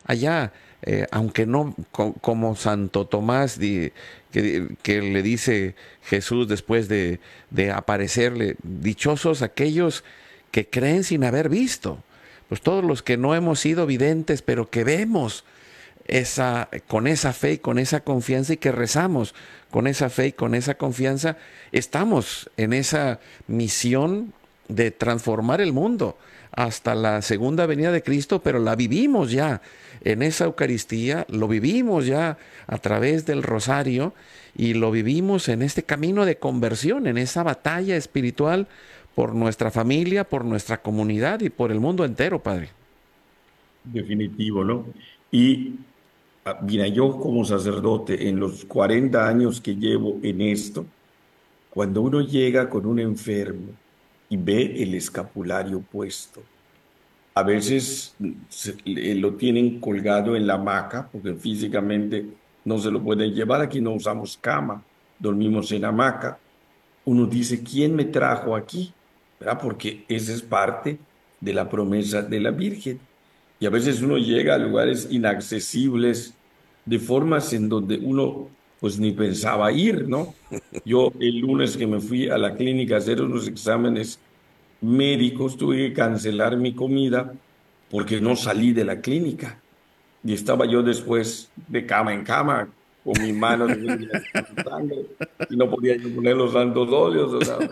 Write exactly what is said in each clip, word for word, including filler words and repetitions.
allá, eh, aunque no co- como Santo Tomás, di- que, que le dice Jesús después de, de aparecerle, dichosos aquellos que creen sin haber visto. Pues todos los que no hemos sido videntes, pero que vemos esa, con esa fe y con esa confianza y que rezamos con esa fe y con esa confianza, estamos en esa misión de transformar el mundo hasta la segunda venida de Cristo, pero la vivimos ya en esa Eucaristía, lo vivimos ya a través del rosario y lo vivimos en este camino de conversión, en esa batalla espiritual por nuestra familia, por nuestra comunidad y por el mundo entero, Padre. Definitivo, ¿no? Y ah, mira, yo como sacerdote, en los cuarenta años que llevo en esto, cuando uno llega con un enfermo y ve el escapulario puesto, a veces mm, se- le- lo tienen colgado en la hamaca, porque físicamente no se lo pueden llevar, aquí no usamos cama, dormimos en hamaca. Uno dice, ¿quién me trajo aquí? ¿Verdad? Porque esa es parte de la promesa de la Virgen. Y a veces uno llega a lugares inaccesibles de formas en donde uno pues ni pensaba ir, ¿no? Yo el lunes que me fui a la clínica a hacer unos exámenes médicos, tuve que cancelar mi comida porque no salí de la clínica. Y estaba yo después de cama en cama, con mis manos llenas de sangre, y no podía yo poner los santos óleos, o sea,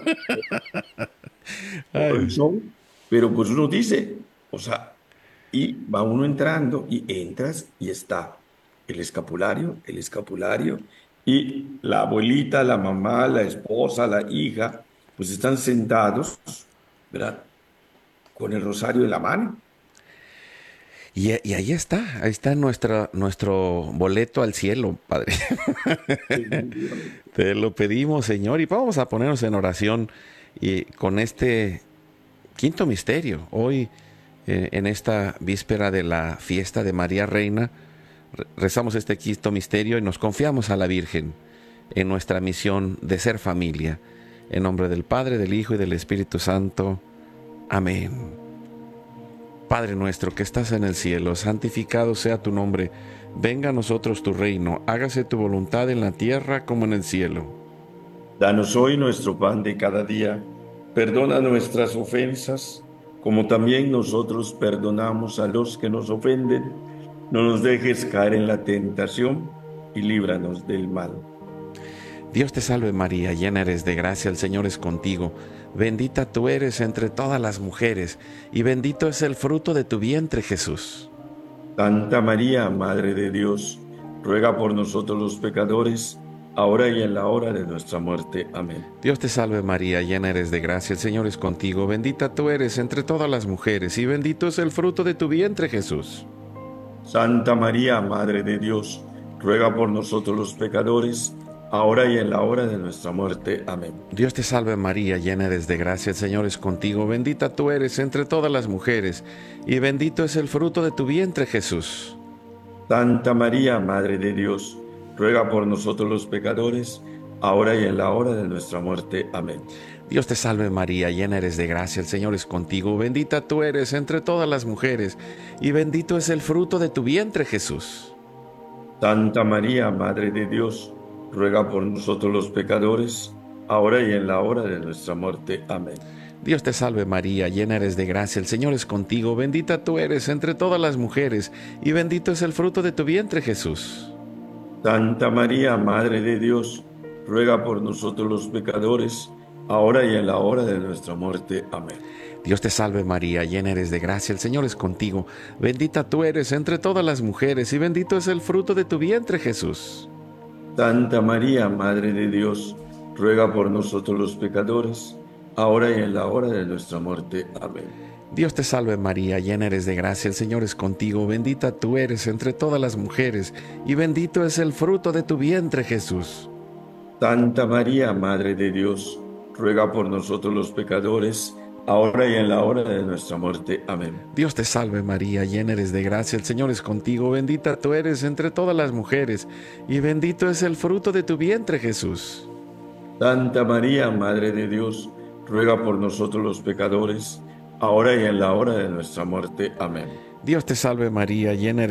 todo el Ay, show. Pero pues uno dice, o sea, y va uno entrando y entras y está el escapulario, el escapulario, y la abuelita, la mamá, la esposa, la hija, pues están sentados, ¿verdad? Con el rosario en la mano. y, y ahí está, ahí está nuestra, nuestro boleto al cielo, Padre. Definitivamente. Te lo pedimos, Señor, y vamos a ponernos en oración y con este quinto misterio. Hoy, eh, en esta víspera de la fiesta de María Reina, re- rezamos este quinto misterio y nos confiamos a la Virgen en nuestra misión de ser familia. En nombre del Padre, del Hijo y del Espíritu Santo. Amén. Padre nuestro que estás en el cielo, santificado sea tu nombre. Venga a nosotros tu reino, hágase tu voluntad en la tierra como en el cielo. Danos hoy nuestro pan de cada día. Perdona nuestras ofensas, como también nosotros perdonamos a los que nos ofenden. No nos dejes caer en la tentación y líbranos del mal. Dios te salve María, llena eres de gracia, el Señor es contigo. Bendita tú eres entre todas las mujeres, y bendito es el fruto de tu vientre Jesús. Santa María, Madre de Dios, ruega por nosotros los pecadores, ahora y en la hora de nuestra muerte. Amén. Dios te salve María, llena eres de gracia, el Señor es contigo. Bendita tú eres entre todas las mujeres, y bendito es el fruto de tu vientre Jesús. Santa María, Madre de Dios, ruega por nosotros los pecadores, ahora y en la hora de nuestra muerte. Amén. Dios te salve María, llena eres de gracia, el Señor es contigo, bendita tú eres entre todas las mujeres, y bendito es el fruto de tu vientre Jesús. Santa María, Madre de Dios, ruega por nosotros los pecadores, ahora y en la hora de nuestra muerte. Amén. Dios te salve María, llena eres de gracia, el Señor es contigo, bendita tú eres entre todas las mujeres, y bendito es el fruto de tu vientre Jesús. Santa María, Madre de Dios, ruega por nosotros los pecadores, ahora y en la hora de nuestra muerte. Amén. Dios te salve María, llena eres de gracia, el Señor es contigo, bendita tú eres entre todas las mujeres, y bendito es el fruto de tu vientre Jesús. Santa María, Madre de Dios, ruega por nosotros los pecadores, ahora y en la hora de nuestra muerte. Amén. Dios te salve María, llena eres de gracia, el Señor es contigo, bendita tú eres entre todas las mujeres, y bendito es el fruto de tu vientre Jesús. Santa María, Madre de Dios, ruega por nosotros los pecadores, ahora y en la hora de nuestra muerte. Amén. Dios te salve María, llena eres de gracia, el Señor es contigo, bendita tú eres entre todas las mujeres, y bendito es el fruto de tu vientre Jesús. Santa María, Madre de Dios, ruega por nosotros los pecadores, ahora y en la hora de nuestra muerte. Amén. Dios te salve María, llena eres de gracia, el Señor es contigo, bendita tú eres entre todas las mujeres, y bendito es el fruto de tu vientre Jesús. Santa María, Madre de Dios, ruega por nosotros los pecadores, ahora y en la hora de nuestra muerte. Amén. Dios te salve María, llena